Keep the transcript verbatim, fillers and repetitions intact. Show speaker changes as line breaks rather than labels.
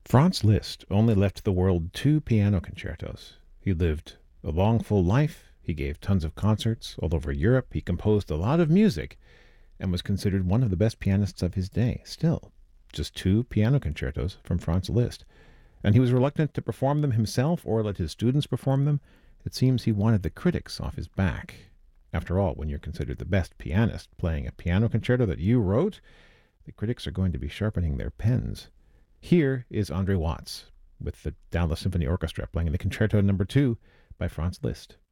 Franz Liszt only left the world two piano concertos. He lived a long, full life. He gave tons of concerts all over Europe. He composed a lot of music and was considered one of the best pianists of his day. Still, just two piano concertos from Franz Liszt. And he was reluctant to perform them himself or let his students perform them. It seems he wanted the critics off his back. After all, when you're considered the best pianist playing a piano concerto that you wrote, the critics are going to be sharpening their pens. Here is Andre Watts with the Dallas Symphony Orchestra playing the Concerto Number Two by Franz Liszt.